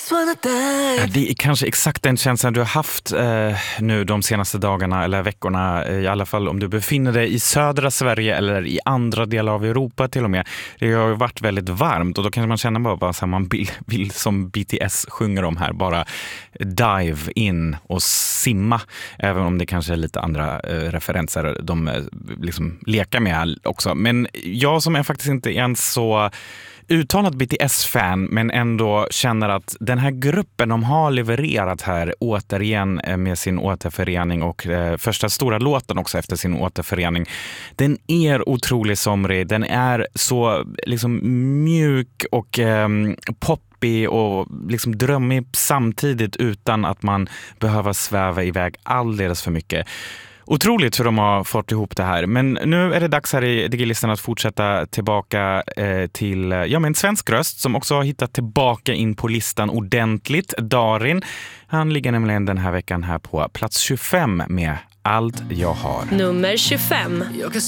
Det är kanske exakt den känslan du har haft nu de senaste dagarna eller veckorna, i alla fall om du befinner dig i södra Sverige eller i andra delar av Europa till och med. Det har ju varit väldigt varmt och då kanske man känner bara så här, man vill som BTS sjunger om här, bara dive in och simma, även om det kanske är lite andra referenser de liksom lekar med också. Men jag som är faktiskt inte ens så uttalat BTS-fan men ändå känner att den här gruppen de har levererat här återigen med sin återförening och första stora låten också efter sin återförening. Den är otroligt somrig, den är så liksom mjuk och poppig och liksom drömmig samtidigt utan att man behöver sväva iväg alldeles för mycket. Otroligt hur de har fått ihop det här. Men nu är det dags här i Digilistan att fortsätta tillbaka till en svensk röst som också har hittat tillbaka in på listan ordentligt. Darin, han ligger nämligen den här veckan här på plats 25 med Allt jag har. Nummer 25. Jag kan